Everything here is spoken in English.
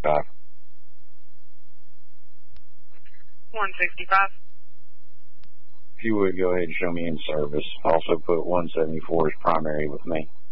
165. 165. If you would go ahead and show me in service. Also put 174 as primary with me.